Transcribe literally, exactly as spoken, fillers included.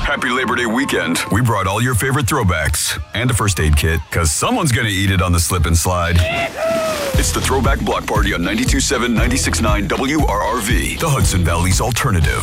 Happy Labor Day weekend. We brought all your favorite throwbacks and a first aid kit, because someone's going to eat it on the slip and slide. It's the Throwback Block Party on ninety-two point seven, ninety-six point nine W R R V, the Hudson Valley's alternative.